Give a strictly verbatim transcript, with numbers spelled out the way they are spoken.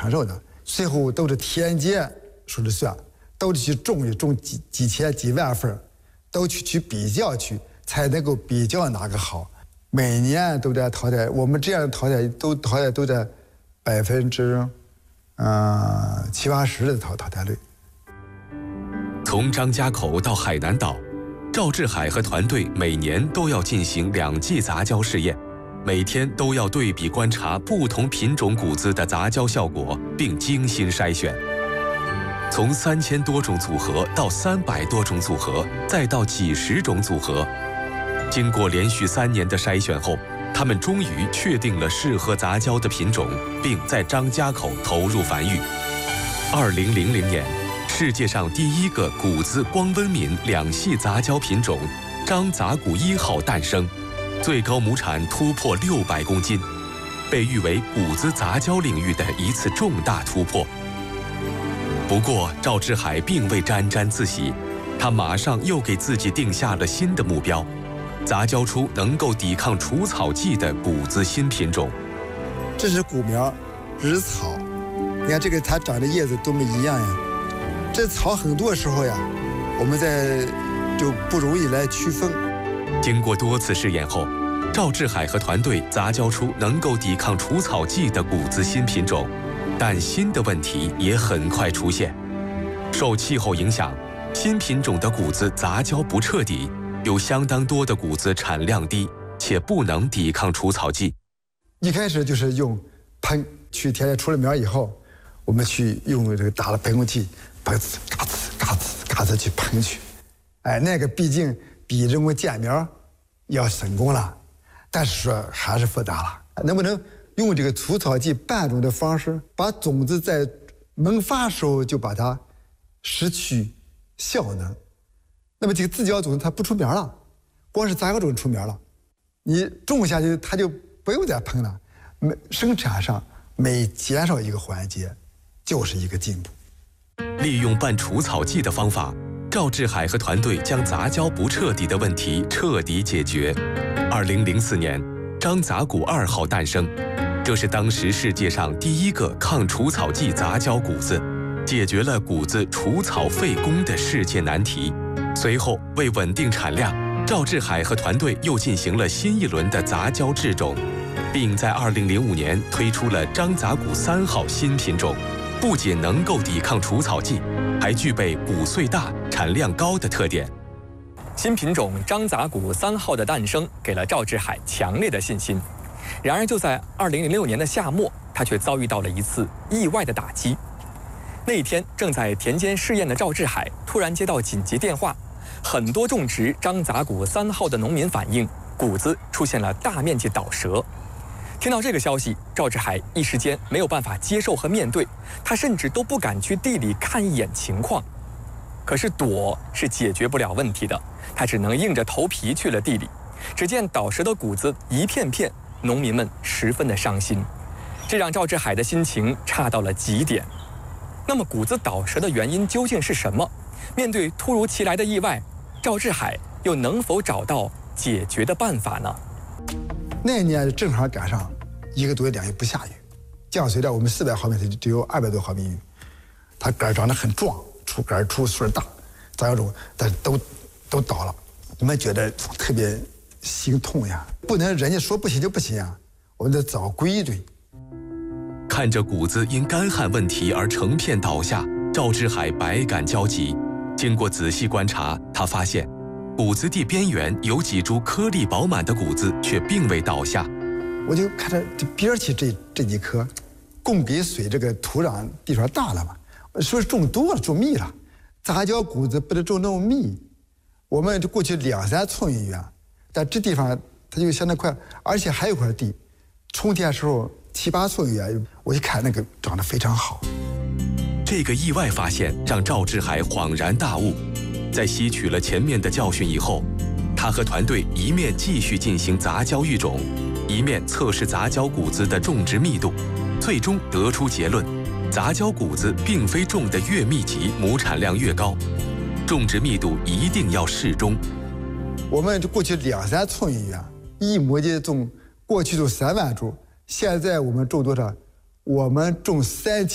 承受的。最后都是田间说了算，都是去种种几几千几万份，都去去比较去，才能够比较哪个好。每年都在淘汰，我们这样的淘汰都淘汰都在百分之嗯七八十的淘淘汰率。 从张家口到海南岛，赵志海和团队每年都要进行两剂杂交试验，每天都要对比观察不同品种谷子的杂交效果，并精心筛选。从三千多种组合到三百多种组合，再到几十种组合，经过连续三年的筛选后，他们终于确定了适合杂交的品种，并在张家口投入繁育。二零零零年，世界上第一个谷子光温敏两系杂交品种张杂谷一号诞生，最高亩产突破六百公斤，被誉为谷子杂交领域的一次重大突破。不过，赵志海并未沾沾自喜，他马上又给自己定下了新的目标，杂交出能够抵抗除草剂的谷子新品种。 这是谷苗，这是草，你看这个它长的叶子多么一样呀！这草很多时候呀，我们在就不容易来区分。 经过多次试验后，赵志海和团队杂交出能够抵抗除草剂的谷子新品种，但新的问题也很快出现。受气候影响，新品种的谷子杂交不彻底，有相当多的谷子产量低，且不能抵抗除草剂。 一开始就是用喷，去田里出了苗以后，我们去用这个打了喷雾器，嘎吱嘎吱嘎吱嘎吱去喷去。哎，那个毕竟比人工建苗要省工了，但是说还是复杂了。能不能用这个除草剂半种的方式，把种子在萌发时候就把它失去效能？那么这个自交种子它不出苗了，光是杂交种出苗了，你种下去它就不用再喷了。每生产上每减少一个环节，就是一个进步。 利用半除草剂的方法，赵志海和团队将杂交不彻底的问题彻底解决。二零零四年，张杂谷二号诞生，这是当时世界上第一个抗除草剂杂交谷子，解决了谷子除草费工的世界难题。随后，为稳定产量，赵志海和团队又进行了新一轮的杂交制种，并在二零零五年推出了张杂谷三号新品种。不仅能够抵抗除草剂，还具备谷穗大、产量高的特点。 新品种张杂谷三号的诞生，给了赵志海强烈的信心。然而，就在二零零六年的夏末，他却遭遇到了一次意外的打击。那一天，正在田间试验的赵志海突然接到紧急电话，很多种植张杂谷三号的农民反映，谷子出现了大面积倒折。听到这个消息，赵志海一时间没有办法接受和面对，他甚至都不敢去地里看一眼情况。可是躲是解决不了问题的，他只能硬着头皮去了地里。只见倒折的谷子一片片，农民们十分的伤心，这让赵志海的心情差到了极点。那么谷子倒折的原因究竟是什么？面对突如其来的意外，赵志海又能否找到解决的办法呢？ 那年正好赶上一个多月两月不下雨，降水量我们四百毫米只有二百多毫米雨，它杆长得很壮，出杆出穗大，杂交种但是都都倒了，我们觉得特别心痛呀，不能人家说不行就不行呀，我们得找规矩。 看着谷子因干旱问题而成片倒下，赵志海百感交集。经过仔细观察，他发现谷子地边缘有几株颗粒饱满的谷子却并未倒下。 我就看着这边起这这几棵，供给水这个土壤地方大了嘛，说是种多了种密了，杂交谷子不能种那么密。我们过去两三寸一远，但这地方它就相当快，而且还有块地，春天时候七八寸远，我一看那个长得非常好。 这个意外发现让赵志海恍然大悟。在吸取了前面的教训以后，他和团队一面继续进行杂交育种，一面测试杂交谷子的种植密度，最终得出结论：杂交谷子并非种得越密集，亩产量越高，种植密度一定要适中。 我们过去两三寸一远，一亩地种，过去种三万株，现在我们种多少？我们种三千。